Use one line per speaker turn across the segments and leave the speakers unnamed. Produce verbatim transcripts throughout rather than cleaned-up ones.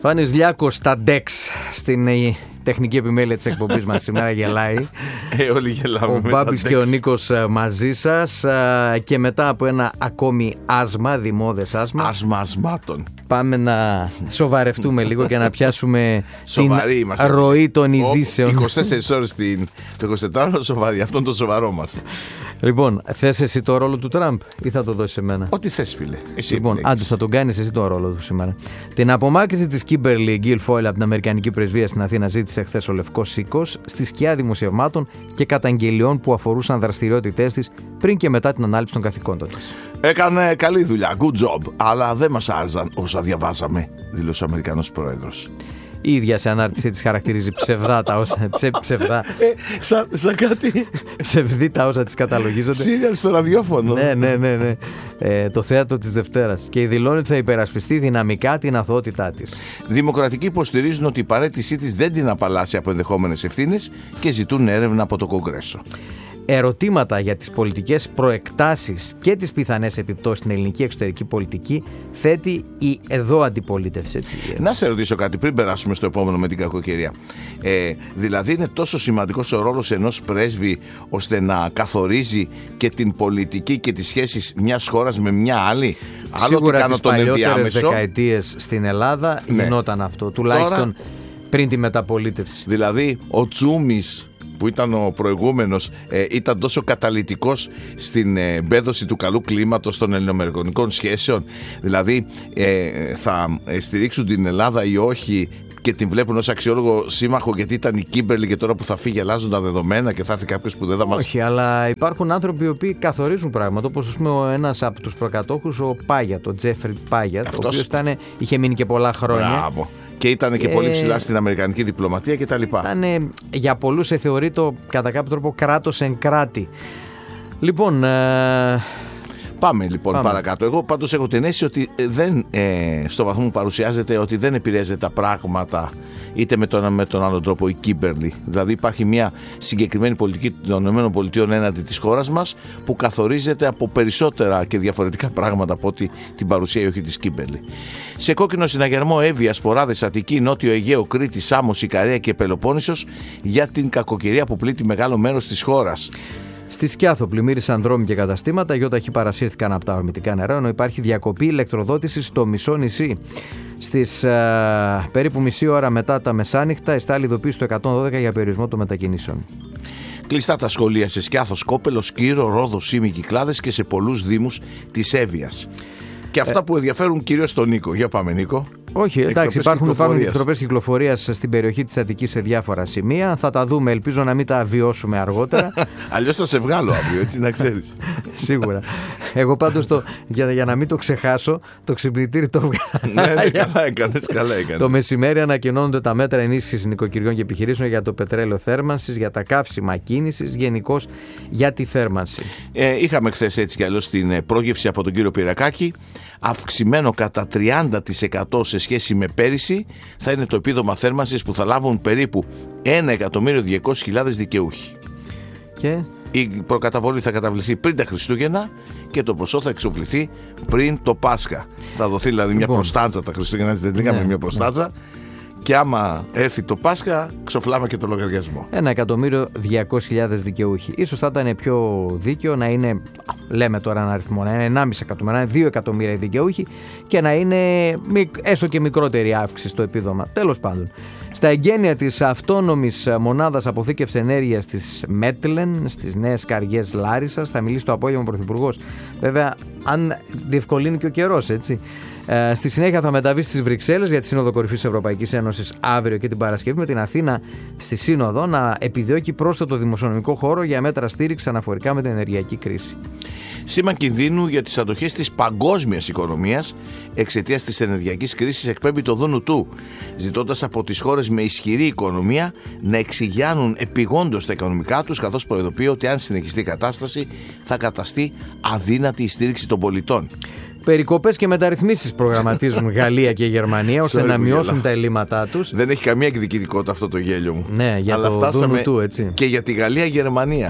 Φάνης Λιάκος στα ντεξ στην τεχνική επιμέλεια της εκπομπής μας σήμερα γελάει.
Ε, όλοι γελάμε.
Ο Μπάμπης και ο Νίκος μαζί σας και μετά από ένα ακόμη άσμα, δημόδες άσμα.
Άσμα ασμάτων.
Πάμε να σοβαρευτούμε λίγο και να πιάσουμε
Σοβαροί
την
είμαστε.
ροή των ειδήσεων.
είκοσι τέσσερις ώρες την... το εικοσιτετράωρο σοβαρή. Αυτό είναι το σοβαρό μας.
Λοιπόν, θες εσύ το ρόλο του Τραμπ ή θα το δώσεις εμένα?
Ό,τι θες, φίλε. Εσύ
λοιπόν, άντε θα τον κάνεις εσύ το ρόλο του σήμερα. Την απομάκρυνση της Κίμπερλι Γκίλφόιλ από την Αμερικανική πρεσβεία στην Αθήνα ζήτησε χθες ο Λευκός Οίκος στη σκιά δημοσιευμάτων και καταγγελιών που αφορούσαν δραστηριότητές της πριν και μετά την ανάληψη των καθηκόντων της.
Έκανε καλή δουλειά, good job, αλλά δεν μας άρεσαν όσα διαβάσαμε, δήλωσε ο Αμερικανός πρόεδρος.
Η ίδια σε ανάρτησή της χαρακτηρίζει ψευδά τα όσα. Ψε, ψευδά.
Ε, σαν, σαν κάτι.
Ψευδή τα όσα της καταλογίζονται.
Σύριαλ στο ραδιόφωνο.
Ναι, ναι, ναι. ναι. Ε, το θέατρο της Δευτέρας. Και δηλώνει ότι θα υπερασπιστεί δυναμικά την αθωότητά της.
Δημοκρατικοί υποστηρίζουν ότι η παραίτησή της δεν την απαλλάσσει από ενδεχόμενες ευθύνες και ζητούν έρευνα από το Κογκρέσο.
Ερωτήματα για τις πολιτικές προεκτάσεις και τις πιθανές επιπτώσεις στην ελληνική εξωτερική πολιτική θέτει η εδώ αντιπολίτευση. Έτσι.
Να σε ρωτήσω κάτι πριν περάσουμε στο επόμενο με την κακοκαιρία. Ε, δηλαδή είναι τόσο σημαντικός ο ρόλος ενός πρέσβη ώστε να καθορίζει και την πολιτική και τις σχέσεις μιας χώρας με μια άλλη?
Σίγουρα τις παλιότερες δεκαετίες στην Ελλάδα ναι. γινόταν αυτό, τουλάχιστον τώρα, πριν τη μεταπολίτευση.
Δηλαδή ο Τσούμης που ήταν ο προηγούμενος, ε, ήταν τόσο καταλυτικός στην ε, μπέδωση του καλού κλίματος των ελληνοαμερικανικών σχέσεων. Δηλαδή ε, θα ε, στηρίξουν την Ελλάδα ή όχι και την βλέπουν ως αξιόλογο σύμμαχο γιατί ήταν η Κίμπερλι και τώρα που θα φύγει αλλάζουν τα δεδομένα και θα έρθει κάποιος που δεν θα μας...
Όχι, αλλά υπάρχουν άνθρωποι οι οποίοι καθορίζουν πράγματα, όπως ας πούμε ένας από τους προκατόχους, ο Πάγιατ, ο Τζέφρι Πάγιατ, αυτός... ο οποίος ήταν, είχε μείνει και πολλά χρόνια.
Μπράβο. Και ήταν και, και πολύ ψηλά στην αμερικανική διπλωματία κτλ.
Ήταν για πολλούς θεωρείται κατά κάποιο τρόπο κράτος εν κράτη. Λοιπόν... Ε...
Πάμε λοιπόν
Πάμε.
παρακάτω. Εγώ πάντως έχω την αίσθηση ότι δεν, ε, στο βαθμό που παρουσιάζεται ότι δεν επηρέαζεται τα πράγματα είτε με τον, με τον άλλο τρόπο η Κίμπερλι. Δηλαδή υπάρχει μια συγκεκριμένη πολιτική των ΗΠΑ έναντι της χώρας μας που καθορίζεται από περισσότερα και διαφορετικά πράγματα από ότι την παρουσία ή όχι της Κίμπερλι. Σε κόκκινο συναγερμό Εύβοια, Σποράδες, Αττική, Νότιο Αιγαίο, Κρήτη, Σάμος, Ικαρία και Πελοπόννησος για την κακοκαιρία που πλήττει μεγάλο μέρος της χώρας.
Στη Σκιάθο πλημμύρισαν δρόμοι και καταστήματα, γιοταχή παρασύρθηκαν από τα ορμητικά νερά, ενώ υπάρχει διακοπή ηλεκτροδότησης στο μισό νησί. Στις α, περίπου μισή ώρα μετά τα μεσάνυχτα, εστάλει ειδοποίηση στο εκατόν δώδεκα για περιορισμό των μετακινήσεων.
Κλειστά τα σχολεία σε Σκιάθο, Σκόπελο, Σκύρο, Ρόδο, Σύμη, Κυκλάδες και σε πολλούς δήμους της Εύβοιας. Και αυτά ε... που ενδιαφέρουν κυρίως τον Νίκο. Για πάμε, Νίκο.
Όχι, εντάξει, υπάρχουν, υπάρχουν εκτροπές κυκλοφορίας στην περιοχή της Αττικής σε διάφορα σημεία. Θα τα δούμε, ελπίζω να μην τα βιώσουμε αργότερα.
Αλλιώς θα σε βγάλω αύριο, έτσι να ξέρεις.
Σίγουρα. Εγώ πάντως το, για, για να μην το ξεχάσω, το ξυπνητήρι το βγάλω.
Ναι, ναι, καλά έκανες, καλά έκανες.
Το μεσημέρι ανακοινώνονται τα μέτρα ενίσχυσης νοικοκυριών και επιχειρήσεων για το πετρέλαιο θέρμανσης, για τα καύσιμα κίνησης, γενικώς για τη θέρμανση.
Ε, είχαμε χθες έτσι κι αλλιώς την πρόγευση από τον κύριο Πυρακάκη. Αυξημένο κατά τριάντα τοις εκατό σε σχέση με πέρυσι θα είναι το επίδομα θέρμανσης που θα λάβουν περίπου ένα εκατομμύριο διακόσιες χιλιάδες δικαιούχοι.
Και...
η προκαταβολή θα καταβληθεί πριν τα Χριστούγεννα και το ποσό θα εξοφληθεί πριν το Πάσχα. Θα δοθεί δηλαδή μια προστάτσα τα Χριστούγεννα, δεν είχαμε ναι, μια προστάτσα. Ναι. Και άμα έρθει το Πάσχα, ξοφλάμε και το λογαριασμό.
Ένα εκατομμύριο διακόσιες χιλιάδες δικαιούχοι. Ίσως θα ήταν πιο δίκαιο να είναι, λέμε τώρα ένα αριθμό, να είναι ενάμιση εκατομμύρια, να είναι δύο εκατομμύρια δικαιούχοι και να είναι έστω και μικρότερη αύξηση στο επίδομα. Τέλος πάντων. Στα εγγένεια της αυτόνομης μονάδας αποθήκευσης ενέργειας της Μέτλεν, στις Νέες Καριές Λάρισσας, θα μιλήσει το απόγευμα ο Πρωθυπουργός. Βέβαια, αν διευκολύνει και ο καιρός, έτσι. Ε, στη συνέχεια θα μεταβεί στις Βρυξέλλες για τη Σύνοδο Κορυφής Ευρωπαϊκής Ένωσης αύριο και την Παρασκευή, με την Αθήνα στη Σύνοδο να επιδιώκει πρόσθετο δημοσιονομικό χώρο για μέτρα στήριξης αναφορικά με την ενεργειακή κρίση.
Σήμα κινδύνου για τις αντοχές της παγκόσμιας οικονομίας εξαιτίας της ενεργειακής κρίσης εκπέμπει το δούνου του, ζητώντας από τις χώρες με ισχυρή οικονομία να εξηγιάνουν επιγόντως τα οικονομικά τους, καθώς προειδοποιεί ότι αν συνεχιστεί η κατάσταση θα καταστεί αδύνατη η στήριξη των πολιτών.
Περικοπές και μεταρρυθμίσεις προγραμματίζουν Γαλλία και Γερμανία ώστε Sorry, να μειώσουν γελά. τα ελλείμματά τους.
Δεν έχει καμία εκδικητικότητα αυτό το γέλιο μου.
Ναι, για
Αλλά
το
φτάσαμε
του, έτσι.
Και για τη Γαλλία-Γερμανία.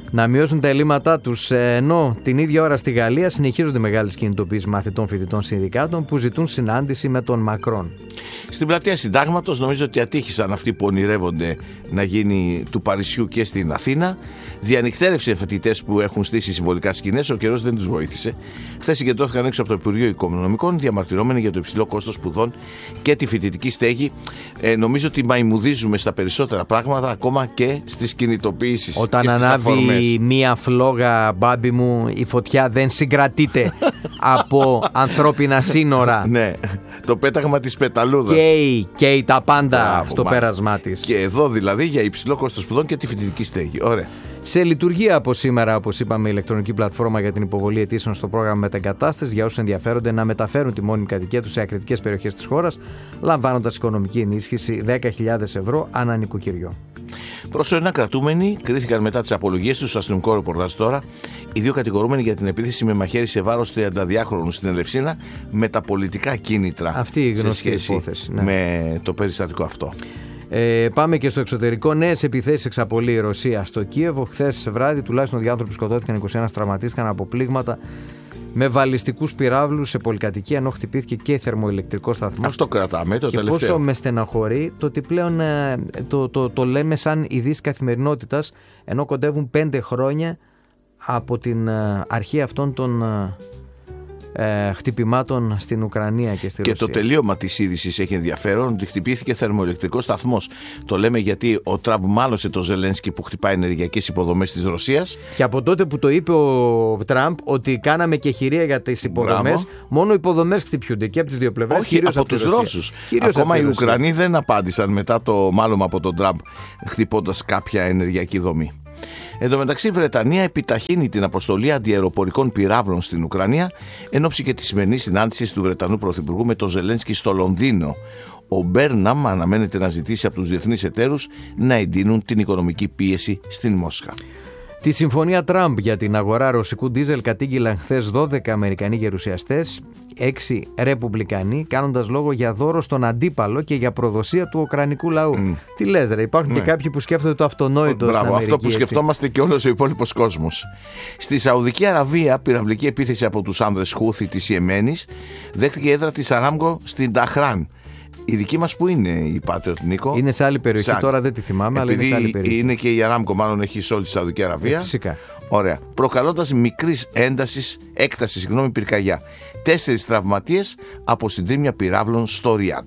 να μειώσουν τα ελλείμματά τους, ενώ την ίδια ώρα στη Γαλλία συνεχίζονται μεγάλες κινητοποίησεις μαθητών, φοιτητών, συνδικάτων που ζητούν συνάντηση με τον Μακρόν.
Στην πλατεία Συντάγματος νομίζω ότι ατύχησαν αυτοί που ονειρεύονται να γίνει του Παρισιού και στην Αθήνα. Διανυκτέρευσε φοιτητές που έχουν στήσει συμβολικά σκηνές, ο καιρός δεν τους βοήθησε. Χθες συγκεντρώθηκαν έξω από το Υπουργείο Οικονομικών διαμαρτυρόμενοι για το υψηλό κόστος σπουδών και τη φοιτητική στέγη. Ε, νομίζω ότι μαϊμουδίζουμε στα περισσότερα πράγματα, ακόμα και στις κινητοποίησεις.
Όταν
και στις
ανάβει
αφορμές.
μία φλόγα, μπάμπι μου, η φωτιά δεν συγκρατείται από ανθρώπινα σύνορα.
Ναι, το πέταγμα της πεταλούδας.
Καίει, καίει τα πάντα
Μπράβο,
στο
μάλιστα.
πέρασμά της.
Και εδώ δηλαδή για υψηλό κόστος σπουδών και τη φοιτητική στέγη. Ωραία.
Σε λειτουργία από σήμερα, όπως είπαμε, η ηλεκτρονική πλατφόρμα για την υποβολή αιτήσεων στο πρόγραμμα μετεγκατάστασης για όσους ενδιαφέρονται να μεταφέρουν τη μόνιμη κατοικία τους σε ακριτικές περιοχές της χώρας, λαμβάνοντας οικονομική ενίσχυση δέκα χιλιάδες ευρώ ανά νοικοκυριό.
Προσωρινά κρατούμενοι κρίθηκαν μετά τις απολογίες τους στο αστυνομικό ρεπορτάζ τώρα. Οι δύο κατηγορούμενοι για την επίθεση με μαχαίρι σε βάρος τριανταδυάχρονου στην Ελευσίνα με τα πολιτικά κίνητρα.
Αυτή η γνωστή
σε σχέση
υπόθεση, ναι.
με το περιστατικό αυτό.
Ε, πάμε και στο εξωτερικό. Νέες επιθέσεις εξαπολύει η Ρωσία στο Κίεβο. Χθες βράδυ τουλάχιστον δύο άνθρωποι σκοτώθηκαν, είκοσι ένα τραυματίστηκαν από πλήγματα με βαλιστικούς πυράβλους σε πολυκατοικία, ενώ χτυπήθηκε και θερμοηλεκτρικός σταθμός.
Αυτό κρατάμε το
και
τελευταίο.
πόσο με στεναχωρεί το ότι πλέον ε, το, το, το λέμε σαν ειδήσεις καθημερινότητας, ενώ κοντεύουν πέντε χρόνια από την ε, αρχή αυτών των ε, ε, χτυπημάτων στην Ουκρανία και στη
και
Ρωσία.
το τελείωμα της είδησης έχει ενδιαφέρον, ότι χτυπήθηκε θερμοηλεκτρικός σταθμός. Το λέμε γιατί ο Τραμπ μάλωσε το Ζελένσκι που χτυπάει ενεργειακές υποδομές της Ρωσίας.
Και από τότε που το είπε ο Τραμπ ότι κάναμε και χειρία για τις υποδομές,
Μπράβο.
μόνο οι υποδομές χτυπιούνται και από τις δύο πλευρές.
Όχι από τους Ρώσους. Ακόμα οι Ουκρανοί δεν απάντησαν μετά το μάλωμα από τον Τραμπ, χτυπώντας κάποια ενεργειακή δομή. Εν τω μεταξύ, η Βρετανία επιταχύνει την αποστολή αντιαεροπορικών πυράβλων στην Ουκρανία, εν ώψη και τη σημερινή συνάντηση του Βρετανού Πρωθυπουργού με τον Ζελένσκι στο Λονδίνο. Ο Μπέρναμ αναμένεται να ζητήσει από τους διεθνείς εταίρους να εντείνουν την οικονομική πίεση στην Μόσχα.
Τη συμφωνία Τραμπ για την αγορά ρωσικού ντίζελ κατήγγειλαν χθες δώδεκα Αμερικανοί γερουσιαστές, έξι Ρεπουμπλικανοί, κάνοντας λόγο για δώρο στον αντίπαλο και για προδοσία του ουκρανικού λαού. Mm. Τι λες, ρε, υπάρχουν ναι. και κάποιοι που σκέφτονται το αυτονόητο.
Μπράβο,
στην Αμερική,
αυτό που
έτσι.
σκεφτόμαστε και όλος ο υπόλοιπος κόσμος. Στη Σαουδική Αραβία, πυραυλική επίθεση από τους άνδρες Χούθη της Ιεμένης δέχτηκε έδρα της Αράμκο στην Ταχράν. Η δική μας που είναι η Patriot, Νίκο?
Είναι σε άλλη περιοχή,
Σαν...
τώρα δεν τη θυμάμαι,
Επειδή
αλλά είναι σε άλλη περιοχή.
Είναι και η Αράμκο, μάλλον έχει σε όλη τη Σαουδική Αραβία.
Ε, φυσικά.
Ωραία. Προκαλώντας μικρής έντασης, έκτασης, συγγνώμη, πυρκαγιά. Τέσσερις τραυματίες από συντρίμμια πυράβλων στο Ριάντ.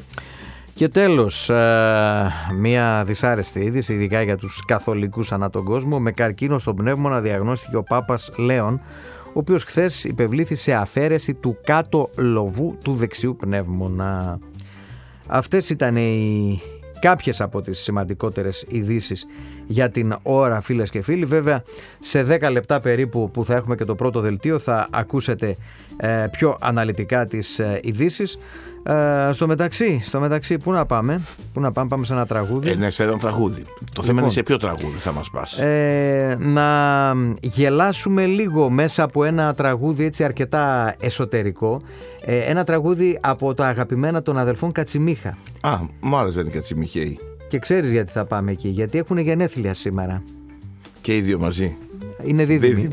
Και τέλος, ε, μια δυσάρεστη είδηση, ειδικά για τους καθολικούς ανά τον κόσμο. Με καρκίνο στον πνεύμονα διαγνώστηκε ο Πάπας Λέων, ο οποίος χθες υπευλήθη σε αφαίρεση του κάτω λοβού του δεξιού πνεύμονα. Αυτές ήταν οι κάποιες από τις σημαντικότερες ειδήσεις για την ώρα, φίλες και φίλοι. Βέβαια, σε δέκα λεπτά περίπου που θα έχουμε και το πρώτο δελτίο θα ακούσετε ε, πιο αναλυτικά τις ε, ειδήσεις. Ε, στο μεταξύ, στο μεταξύ, πού να πάμε, πού να πάμε, πάμε σε ένα τραγούδι.
Ε, ναι, σε ένα τραγούδι. Το θέμα είναι σε ποιο τραγούδι θα μας πας.
Ε, να γελάσουμε λίγο μέσα από ένα τραγούδι έτσι αρκετά εσωτερικό. Ε, ένα τραγούδι από τα αγαπημένα των αδελφών Κατσιμίχα.
Α, μου άρεσαν οι Κατσιμιχαίοι.
Και ξέρεις γιατί θα πάμε εκεί? Γιατί έχουν γενέθλια σήμερα.
Και οι δύο μαζί.
Είναι δίδυμοι.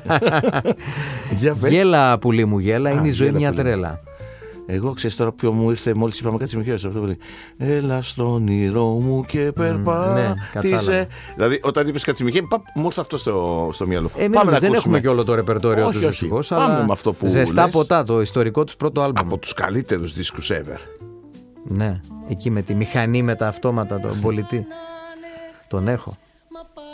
Γέλα πουλί μου, γέλα. Α, είναι η ζωή μια πουλί. Τρέλα.
Εγώ ξέρεις τώρα ποιο μου ήρθε μόλις είπαμε Κατσιμιχαίος αυτό που λέει. Έλα στον ήρω μου και περπάτησε. Ναι, δηλαδή όταν είπες Κατσιμιχαίοι, μου ήρθε αυτό στο, στο μυαλό.
Ε, πάμε να δεν ακούσουμε. Έχουμε και όλο το ρεπερτόριο τους δυστυχώς.
Πάμε με αυτό που
ζεστά
λες,
ποτά, το ιστορικό τους πρώτο άλμπομ.
Από τους καλύτερους δίσκους ever.
Ναι, εκεί με τη μηχανή με τα αυτόματα, τον πολιτή. Τον έχω.